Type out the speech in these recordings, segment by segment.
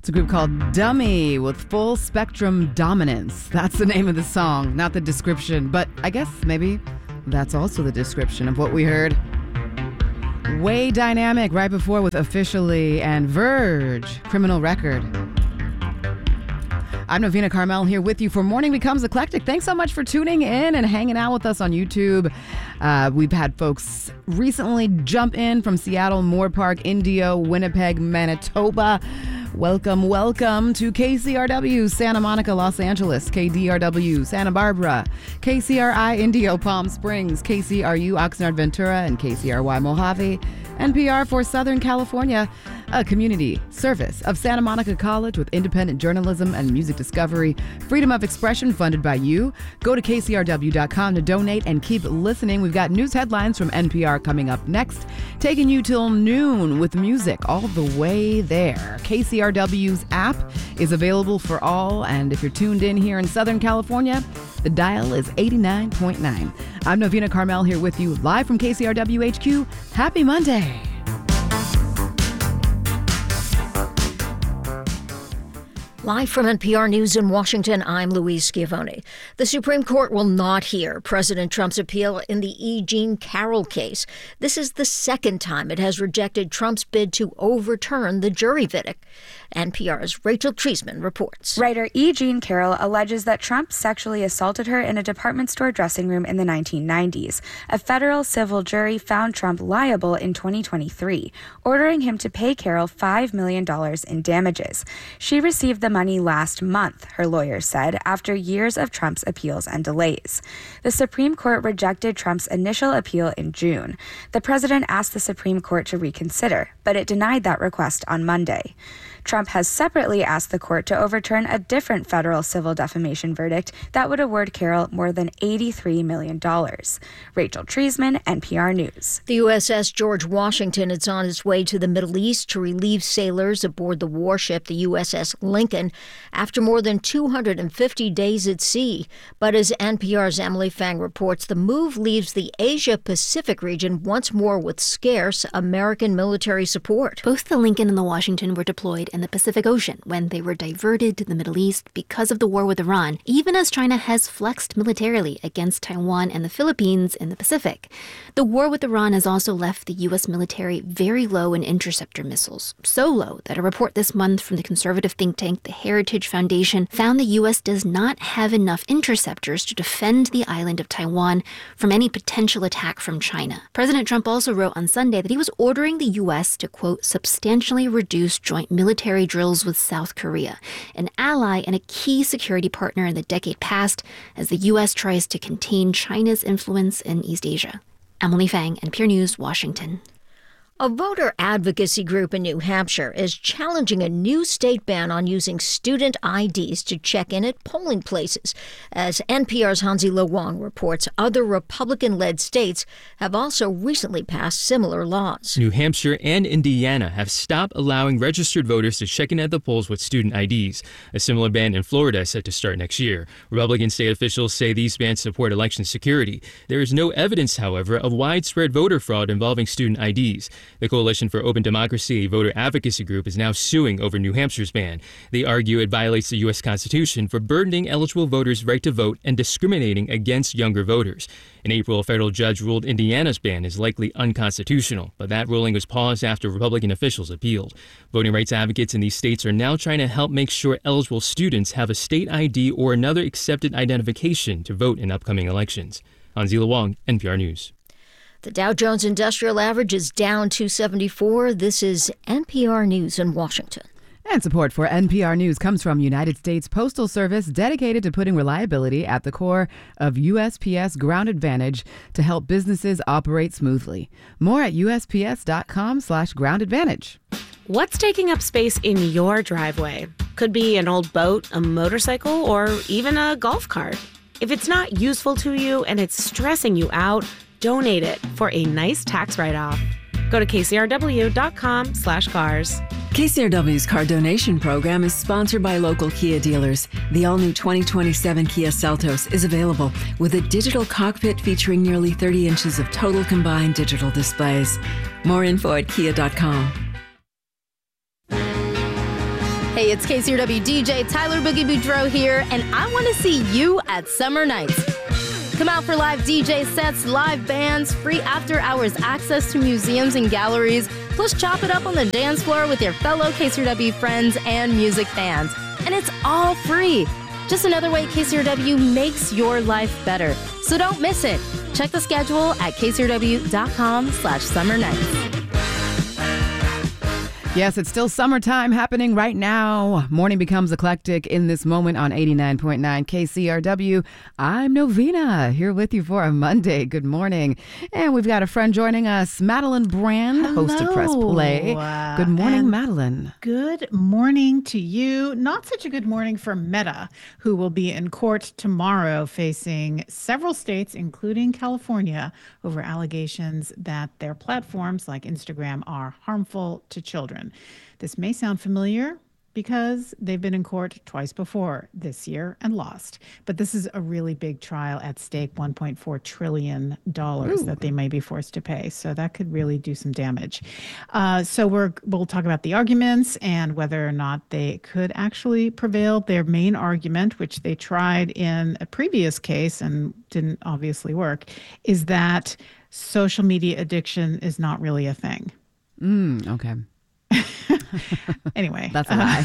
It's a group called Dummy with Full Spectrum Dominance. That's the name of the song, not the description. But I guess maybe that's also the description of what we heard. Way Dynamic right before with Officially and Verge, Criminal Record. I'm Novena Carmel here with you for Morning Becomes Eclectic. Thanks so much for tuning in and hanging out with us on YouTube. We've had folks recently jump in from Seattle, Moore Park, Indio, Winnipeg, Manitoba. Welcome to KCRW, Santa Monica, Los Angeles, KDRW, Santa Barbara, KCRI, Indio, Palm Springs, KCRU, Oxnard, Ventura, and KCRY, Mojave, NPR for Southern California, a community service of Santa Monica College with independent journalism and music discovery, freedom of expression funded by you. Go to kcrw.com to donate and keep listening. We've got news headlines from NPR coming up next, taking you till noon with music all the way there. KCRW's app is available for all, and if you're tuned in here in Southern California, the dial is 89.9. I'm Novena Carmel here with you live from KCRW HQ. Happy Monday. Live from NPR News in Washington, I'm Louise Schiavone. The Supreme Court will not hear President Trump's appeal in the E. Jean Carroll case. This is the second time it has rejected Trump's bid to overturn the jury verdict. NPR's Rachel Treisman reports. Writer E. Jean Carroll alleges that Trump sexually assaulted her in a department store dressing room in the 1990s. A federal civil jury found Trump liable in 2023, ordering him to pay Carroll $5 million in damages. She received the money last month, her lawyers said, after years of Trump's appeals and delays. The Supreme Court rejected Trump's initial appeal in June. The president asked the Supreme Court to reconsider, but it denied that request on Monday. Trump has separately asked the court to overturn a different federal civil defamation verdict that would award Carroll more than $83 million. Rachel Treisman, NPR News. The USS George Washington is on its way to the Middle East to relieve sailors aboard the warship, the USS Lincoln, after more than 250 days at sea. But as NPR's Emily Fang reports, the move leaves the Asia-Pacific region once more with scarce American military support. Both the Lincoln and the Washington were deployed in the Pacific Ocean when they were diverted to the Middle East because of the war with Iran, even as China has flexed militarily against Taiwan and the Philippines in the Pacific. The war with Iran has also left the U.S. military very low in interceptor missiles, so low that a report this month from the conservative think tank, the Heritage Foundation, found the U.S. does not have enough interceptors to defend the island of Taiwan from any potential attack from China. President Trump also wrote on Sunday that he was ordering the U.S. to, quote, substantially reduce joint military drills with South Korea, an ally and a key security partner in the decade past as the U.S. tries to contain China's influence in East Asia. Emily Fang, NPR News, Washington. A voter advocacy group in New Hampshire is challenging a new state ban on using student IDs to check in at polling places. As NPR's Hansi-Lo Wong reports, other Republican-led states have also recently passed similar laws. New Hampshire and Indiana have stopped allowing registered voters to check in at the polls with student IDs. A similar ban in Florida is set to start next year. Republican state officials say these bans support election security. There is no evidence, however, of widespread voter fraud involving student IDs. The Coalition for Open Democracy, a voter advocacy group, is now suing over New Hampshire's ban. They argue it violates the U.S. Constitution for burdening eligible voters' right to vote and discriminating against younger voters. In April, a federal judge ruled Indiana's ban is likely unconstitutional, but that ruling was paused after Republican officials appealed. Voting rights advocates in these states are now trying to help make sure eligible students have a state ID or another accepted identification to vote in upcoming elections. Hansi-Lo Wong, NPR News. The Dow Jones Industrial Average is down 274. This is NPR News in Washington. And support for NPR News comes from United States Postal Service, dedicated to putting reliability at the core of USPS Ground Advantage to help businesses operate smoothly. More at USPS.com/Ground Advantage. What's taking up space in your driveway? Could be an old boat, a motorcycle, or even a golf cart. If it's not useful to you and it's stressing you out, donate it for a nice tax write-off. Go to kcrw.com/cars. KCRW's car donation program is sponsored by local Kia dealers. The all-new 2027 Kia Seltos is available with a digital cockpit featuring nearly 30 inches of total combined digital displays. More info at kia.com. Hey, it's KCRW DJ Tyler Boogie Boudreaux here, and I want to see you at Summer Nights. Come out for live DJ sets, live bands, free after-hours access to museums and galleries, plus chop it up on the dance floor with your fellow KCRW friends and music fans. And it's all free. Just another way KCRW makes your life better. So don't miss it. Check the schedule at kcrw.com/summer nights. Yes, it's still summertime happening right now. Morning becomes eclectic in this moment on 89.9 KCRW. I'm Novena, here with you for a Monday. Good morning. And we've got a friend joining us, Madeline Brand, host of Press Play. Good morning, Madeline. Good morning to you. Not such a good morning for Meta, who will be in court tomorrow facing several states, including California, over allegations that their platforms like Instagram are harmful to children. This may sound familiar because they've been in court twice before this year and lost. But this is a really big trial at stake, $1.4 trillion that they may be forced to pay. So that could really do some damage. So we'll talk about the arguments and whether or not they could actually prevail. Their main argument, which they tried in a previous case and didn't obviously work, is that social media addiction is not really a thing. Okay. Anyway. That's a lie.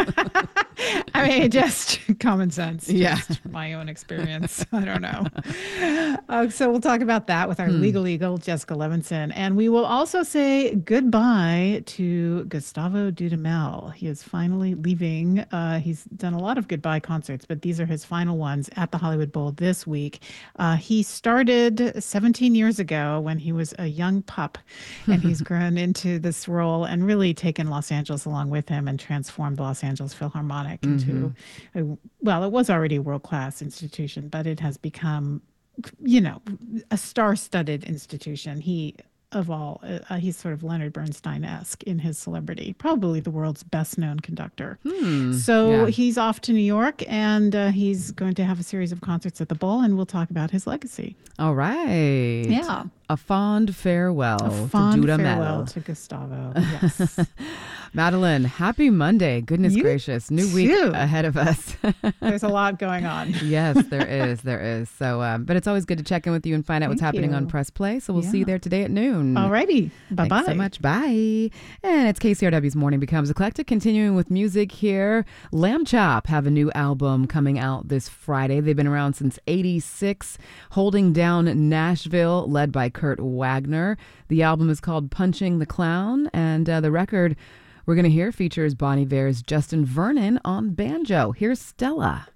I mean, just common sense. Yeah. Just my own experience. I don't know. So we'll talk about that with our legal eagle, Jessica Levinson. And we will also say goodbye to Gustavo Dudamel. He is finally leaving. He's done a lot of goodbye concerts, but these are his final ones at the Hollywood Bowl this week. He started 17 years ago when he was a young pup, and he's grown into this role and really taken Los Angeles along with him and transformed the Los Angeles Philharmonic into, well, it was already a world-class institution, but it has become, a star-studded institution. He's sort of Leonard Bernstein-esque in his celebrity, probably the world's best-known conductor. He's off to New York, and he's going to have a series of concerts at the Bowl, and we'll talk about his legacy. All right. Yeah. A fond farewell to Dudamel. Farewell to Gustavo. Yes. Madeline, happy Monday. Goodness gracious. New week ahead of us. There's a lot going on. Yes, there is. There is. So, but it's always good to check in with you and find out what's happening on Press Play. So we'll see you there today at noon. All righty. Bye-bye. Thanks so much. Bye. And it's KCRW's Morning Becomes Eclectic. Continuing with music here. Lamb Chop have a new album coming out this Friday. They've been around since '86, holding down Nashville, led by Kurt Wagner. The album is called Punching the Clown, and the record we're going to hear features Bon Iver's Justin Vernon on banjo. Here's Stella.